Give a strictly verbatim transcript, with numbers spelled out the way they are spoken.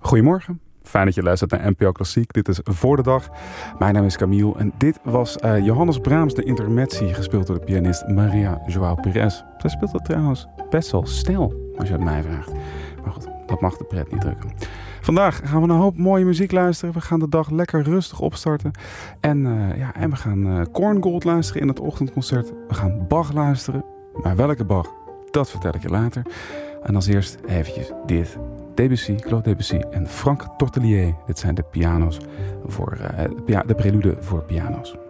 Goedemorgen, fijn dat je luistert naar N P O Klassiek. Dit is Voor de Dag. Mijn naam is Camille en dit was uh, Johannes Brahms de intermezzi, gespeeld door de pianist Maria João Pires. Zij speelt dat trouwens best wel snel, als je het mij vraagt. Maar goed, dat mag de pret niet drukken. Vandaag gaan we een hoop mooie muziek luisteren. We gaan de dag lekker rustig opstarten. En, uh, ja, en we gaan uh, Korngold luisteren in het ochtendconcert. We gaan Bach luisteren. Maar welke Bach? Dat vertel ik je later. En als eerst eventjes dit. Debussy, Claude Debussy en Frank Tortelier. Dit zijn de piano's voor uh, de prelude voor piano's.